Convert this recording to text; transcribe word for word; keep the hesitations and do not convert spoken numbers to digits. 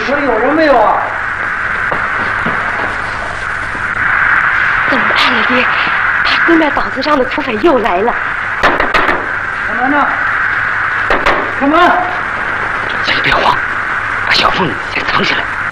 里头有人没有啊？ 怎么办了，爹？怕对面岛子上的土匪又来了。 开门呢？开门！ 先别慌，把小凤先藏起来。